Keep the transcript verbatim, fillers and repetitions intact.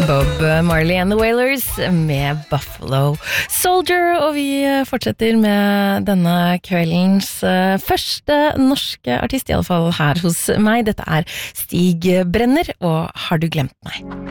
Bob Marley and the Wailers med Buffalo Soldier, og vi fortsetter med denne kveldens første norske artist, i alle fall her hos meg. Dette er Stig Brenner, og Har du glemt meg?